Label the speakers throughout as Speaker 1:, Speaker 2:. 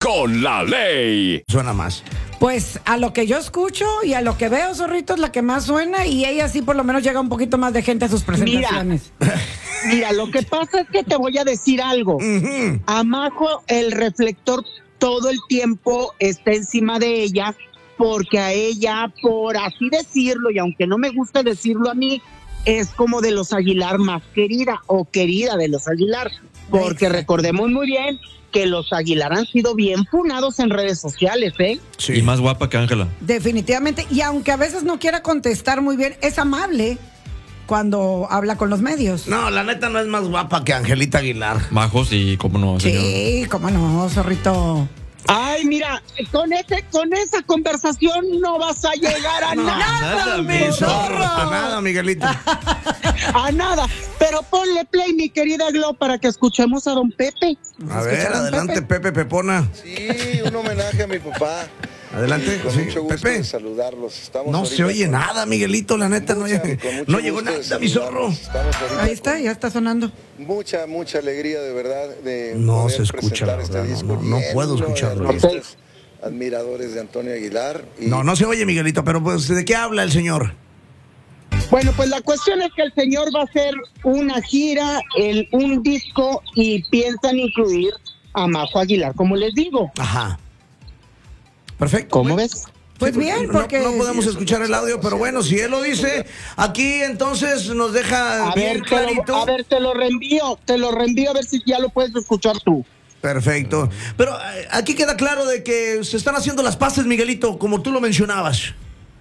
Speaker 1: con la ley.
Speaker 2: Suena más.
Speaker 3: Pues a lo que yo escucho y a lo que veo, Zorrito, es la que más suena, y ella sí por lo menos llega un poquito más de gente a sus presentaciones.
Speaker 4: Mira, lo que pasa es que te voy a decir algo. A Majo el reflector todo el tiempo está encima de ella, porque a ella, por así decirlo, y aunque no me gusta decirlo a mí, es como de los Aguilar más querida o querida de los Aguilar, porque recordemos muy bien que los Aguilar han sido bien funados en redes sociales, ¿eh?
Speaker 5: Sí. Y más guapa que Ángela.
Speaker 3: Definitivamente, y aunque a veces no quiera contestar muy bien, es amable cuando habla con los medios.
Speaker 2: No, la neta no es más guapa que Angelita Aguilar.
Speaker 5: Majo, sí, cómo no, señor.
Speaker 3: Sí, cómo no, Zorrito.
Speaker 4: Ay, mira, con esa conversación no vas a llegar a nada,
Speaker 2: mi zorro. A nada, Miguelito.
Speaker 4: A nada. Pero ponle play, mi querida Glo, para que escuchemos a don Pepe.
Speaker 2: A ver, adelante, Pepe Pepona.
Speaker 6: Sí, un homenaje a mi papá.
Speaker 2: Adelante,
Speaker 6: Con
Speaker 2: sí,
Speaker 6: mucho gusto
Speaker 2: Pepe.
Speaker 6: de saludarlos. Estamos
Speaker 2: No se oye nada, Miguelito, la neta, no llegó nada, mi zorro.
Speaker 3: Ahí está, ya está sonando.
Speaker 6: Mucha alegría, de verdad, de
Speaker 2: No
Speaker 6: poder
Speaker 2: se escucha,
Speaker 6: presentar
Speaker 2: la
Speaker 6: este
Speaker 2: verdad,
Speaker 6: disco
Speaker 2: no puedo
Speaker 6: lleno de
Speaker 2: escucharlo.
Speaker 6: artistas, admiradores de Antonio Aguilar. Y
Speaker 2: No se oye, Miguelito, pero pues, ¿de qué habla el señor?
Speaker 4: Bueno, pues la cuestión es que el señor va a hacer una gira, un disco, y piensan incluir a Majo Aguilar, como les digo.
Speaker 2: Ajá. Perfecto.
Speaker 4: ¿Cómo ves?
Speaker 3: Pues
Speaker 2: Sí,
Speaker 3: bien, porque
Speaker 2: no podemos escuchar el audio, pero bueno, si él lo dice, aquí entonces nos deja bien clarito.
Speaker 4: A ver, te lo reenvío a ver si ya lo puedes escuchar tú.
Speaker 2: Perfecto. Pero aquí queda claro de que se están haciendo las paces, Miguelito, como tú lo mencionabas.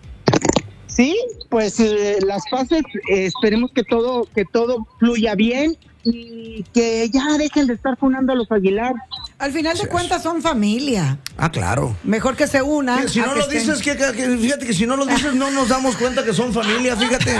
Speaker 4: Sí, pues las fases, esperemos que todo fluya bien y que ya dejen de estar funando a los Aguilar.
Speaker 3: al final de cuentas son familia.
Speaker 2: Ah, claro.
Speaker 3: Mejor que se unan.
Speaker 2: Si no lo dices, fíjate que si no lo dices no nos damos cuenta que son familia, fíjate.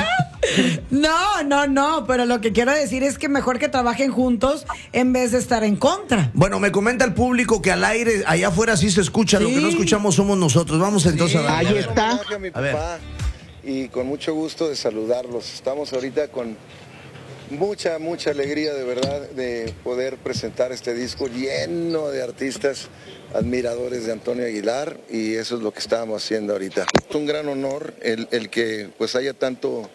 Speaker 3: No, pero lo que quiero decir es que mejor que trabajen juntos en vez de estar en contra.
Speaker 2: Bueno, me comenta el público que al aire, allá afuera sí se escucha, lo que no escuchamos somos nosotros. Vamos entonces a ver.
Speaker 4: Ahí está.
Speaker 6: Un homenaje a mi papá, y con mucho gusto de saludarlos. Estamos ahorita con mucha alegría, de verdad, de poder presentar este disco lleno de artistas admiradores de Antonio Aguilar, y eso es lo que estábamos haciendo ahorita. Es un gran honor el que pues haya tanto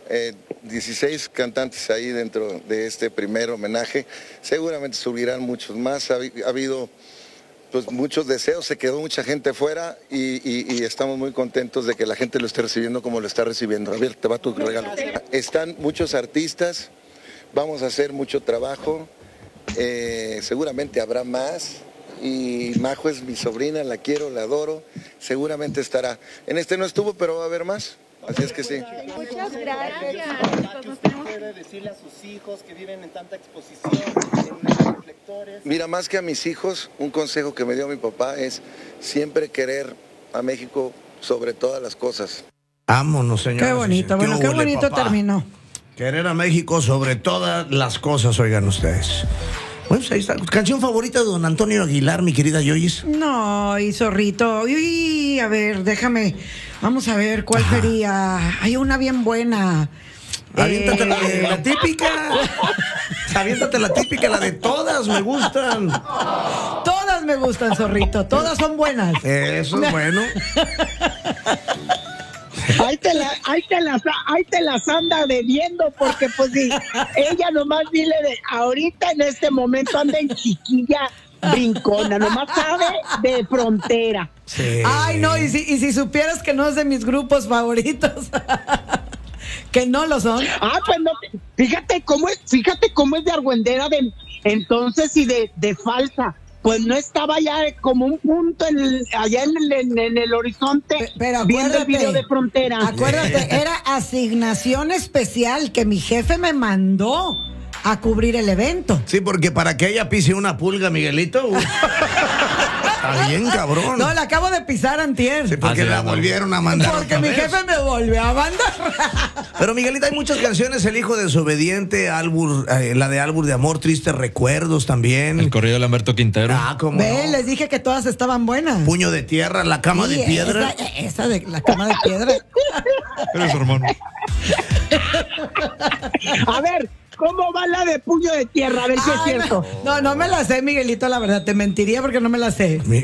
Speaker 6: 16 cantantes ahí dentro de este primer homenaje. Seguramente subirán muchos más. Ha habido pues muchos deseos, se quedó mucha gente fuera y estamos muy contentos de que la gente lo esté recibiendo como lo está recibiendo. A ver, te va tu regalo. Están muchos artistas, vamos a hacer mucho trabajo, seguramente habrá más, y Majo es mi sobrina, la quiero, la adoro, seguramente estará. En este no estuvo, pero va a haber más. Así es que sí.
Speaker 7: Muchas gracias.
Speaker 8: ¿Qué usted puede decirle a sus hijos que viven en tanta exposición, en reflectores?
Speaker 6: Mira, más que a mis hijos, un consejo que me dio mi papá es siempre querer a México sobre todas las cosas.
Speaker 2: Vámonos, señor.
Speaker 3: Qué bonito, bueno, qué bonito terminó.
Speaker 2: Querer a México sobre todas las cosas, oigan ustedes. Bueno, pues ahí está. ¿Canción favorita de don Antonio Aguilar, mi querida Yoyis?
Speaker 3: No, y Zorrito. Uy, a ver, déjame. Vamos a ver cuál sería. Hay una bien buena.
Speaker 2: Aviéntate la típica. Aviéntate la típica, la de todas me gustan.
Speaker 3: Todas me gustan, Zorrito. Todas son buenas.
Speaker 2: Eso es bueno.
Speaker 4: Ahí te las anda bebiendo, porque pues sí, ella nomás dile ahorita en este momento anda en chiquilla brincona, nomás sabe de frontera.
Speaker 2: Sí.
Speaker 3: Ay, no, y si supieras que no es de mis grupos favoritos. Que no lo son.
Speaker 4: Ah, pues no, fíjate cómo es de argüendera de entonces y de falsa. Pues no estaba ya como un punto allá en el horizonte,
Speaker 3: pero
Speaker 4: viendo el video de frontera.
Speaker 3: Acuérdate, era asignación especial que mi jefe me mandó a cubrir el evento.
Speaker 2: Sí, porque para que ella pise una pulga, Miguelito. Está bien, cabrón.
Speaker 3: No, la acabo de pisar antier.
Speaker 2: Sí, porque la volvieron a mandar.
Speaker 3: Porque mi jefe me volvió a mandar.
Speaker 2: Pero Miguelita, hay muchas canciones, El hijo desobediente, Albur, la de Albur de amor, Tristes recuerdos también.
Speaker 5: El corrido de Lamberto Quintero.
Speaker 2: Ah, cómo
Speaker 3: Ve,
Speaker 2: no.
Speaker 3: les dije que todas estaban buenas.
Speaker 2: Puño de tierra, La cama
Speaker 3: Sí,
Speaker 2: de piedra.
Speaker 3: Esa de la cama de piedra.
Speaker 5: Eres su hermano.
Speaker 4: A ver, ¿cómo va la de puño de tierra? A ver si es cierto.
Speaker 3: No me la sé, Miguelito, la verdad. Te mentiría porque no me la sé.